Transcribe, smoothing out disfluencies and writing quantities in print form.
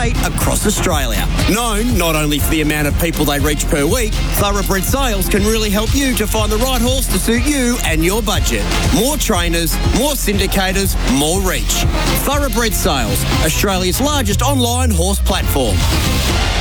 state across Australia. Known not only for the amount of people they reach per week, Thoroughbred Sales can really help you to find the right horse to suit you and your budget. More trainers, more syndicators, more reach. Thoroughbred Sales, Australia's largest online horse platform.